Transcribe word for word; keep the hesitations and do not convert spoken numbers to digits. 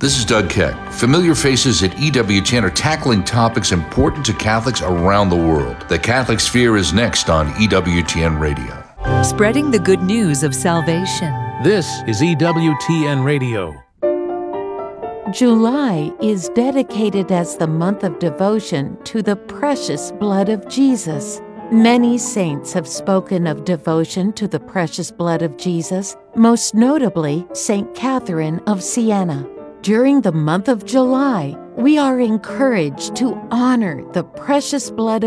This is Doug Keck. Familiar faces at E W T N are tackling topics important to Catholics around the world. The Catholic Sphere is next on E W T N Radio. Spreading the good news of salvation. This is E W T N Radio. July is dedicated as the month of devotion to the precious blood of Jesus. Many saints have spoken of devotion to the precious blood of Jesus, most notably Saint Catherine of Siena. During the month of July, we are encouraged to honor the precious blood